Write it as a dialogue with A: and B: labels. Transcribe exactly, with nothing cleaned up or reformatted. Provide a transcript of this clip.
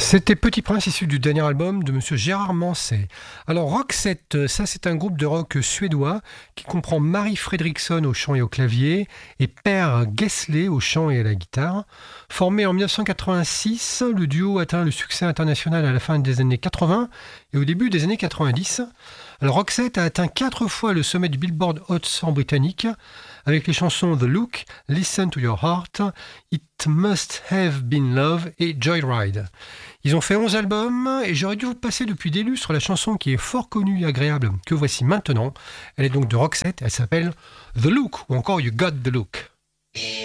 A: C'était Petit Prince issu du dernier album de Monsieur Gérard Manset. Alors Roxette, ça c'est un groupe de rock suédois qui comprend Marie Fredriksson au chant et au clavier et Per Gessle au chant et à la guitare. Formé en dix-neuf cent quatre-vingt-six, le duo atteint le succès international à la fin des années quatre-vingts et au début des années quatre-vingt-dix. Alors Roxette a atteint quatre fois le sommet du Billboard Hot cent britannique avec les chansons The Look, Listen to Your Heart, It Must Have Been Love et Joyride. Ils ont fait onze albums et j'aurais dû vous passer depuis des lustres la chanson qui est fort connue et agréable que voici maintenant. Elle est donc de Roxette, elle s'appelle The Look ou encore You Got the Look.